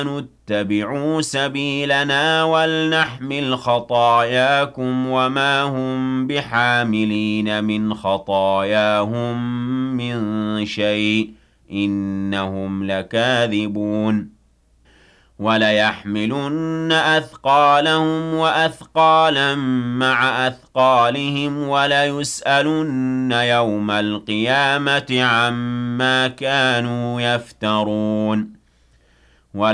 اتبعوا سبيلنا ولنحمل خطاياكم وما هم بحاملين من خطاياهم من شيء إنهم لكاذبون وليحملن أثقالهم وأثقالا مع أثقالهم وليسألن يوم القيامة عما كانوا يفترون